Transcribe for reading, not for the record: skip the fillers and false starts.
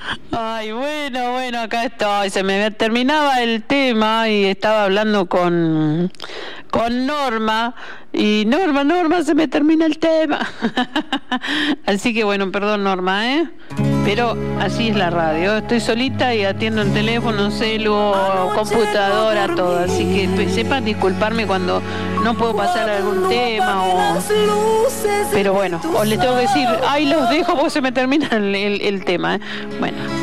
Ay, bueno, acá estoy. Se me terminaba el tema y estaba hablando con Norma. Y Norma, se me termina el tema. Así que bueno, perdón Norma, ¿eh? Pero así es la radio. Estoy solita y atiendo el teléfono, celu, computadora, todo. Así que sepan disculparme cuando no puedo pasar algún tema o... Pero bueno, os les tengo que decir, ay, los dejo porque se me termina el tema, ¿eh? Bueno.